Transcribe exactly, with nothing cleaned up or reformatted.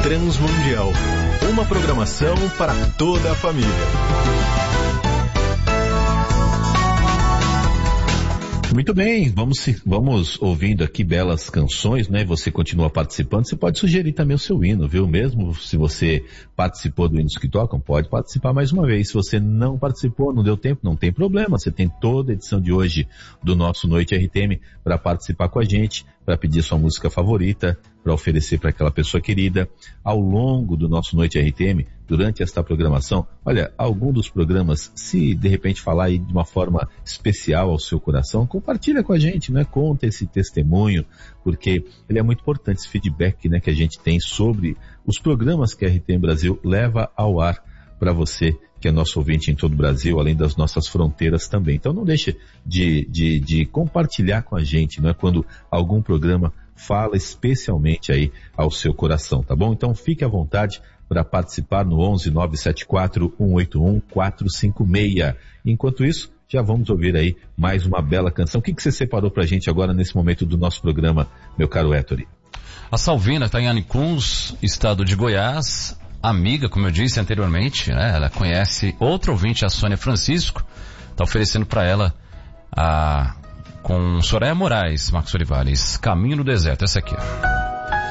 Transmundial. Uma programação para toda a família. Muito bem, vamos, vamos ouvindo aqui belas canções, né? Você continua participando, você pode sugerir também o seu hino, viu? Mesmo se você participou do Hinos que Tocam, pode participar mais uma vez. Se você não participou, não deu tempo, não tem problema. Você tem toda a edição de hoje do nosso Noite R T M para participar com a gente, para pedir sua música favorita, para oferecer para aquela pessoa querida. Ao longo do nosso Noite R T M, durante esta programação, olha, algum dos programas, se de repente falar aí de uma forma especial ao seu coração, compartilha com a gente, né? Conta esse testemunho, porque ele é muito importante, esse feedback, né, que a gente tem sobre os programas que a R T M Brasil leva ao ar para você, que é nosso ouvinte em todo o Brasil, além das nossas fronteiras também. Então não deixe de, de, de compartilhar com a gente, não é? Quando algum programa fala especialmente aí ao seu coração, tá bom? Então fique à vontade para participar no onze nove sete quatro um oito um quatro cinco seis. Enquanto isso, já vamos ouvir aí mais uma bela canção. O que, que você separou pra gente agora nesse momento do nosso programa, meu caro Héctor? A Salvina está em Anicuns, estado de Goiás, amiga, como eu disse anteriormente, né? Ela conhece outra ouvinte, a Sônia Francisco, está oferecendo para ela a, com Soraya Moraes, Marcos Olivares, Caminho no Deserto, essa aqui, ó.